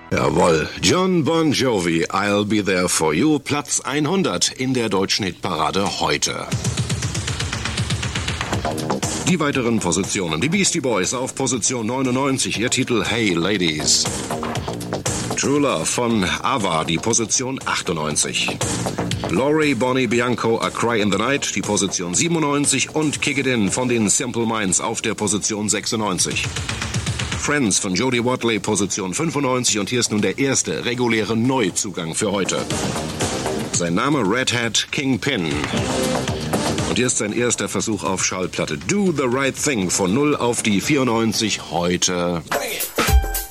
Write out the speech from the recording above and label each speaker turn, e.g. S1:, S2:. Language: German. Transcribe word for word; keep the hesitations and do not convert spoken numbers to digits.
S1: Jawohl, John Bon Jovi, I'll Be There For You, Platz hundert in der deutschen Hitparade heute. Die weiteren Positionen. Die Beastie Boys auf Position neunundneunzig, ihr Titel Hey Ladies. True Love von ABBA, die Position achtundneunzig. Laurie, Bonnie, Bianco, A Cry in the Night, die Position siebenundneunzig. Und Kick It In von den Simple Minds auf der Position sechsundneunzig. Friends von Jody Watley, Position fünfundneunzig. Und hier ist nun der erste reguläre Neuzugang für heute. Sein Name Red Hat Kingpin. Und hier ist sein erster Versuch auf Schallplatte. Do the Right Thing von null auf die vierundneunzig heute. Bring it.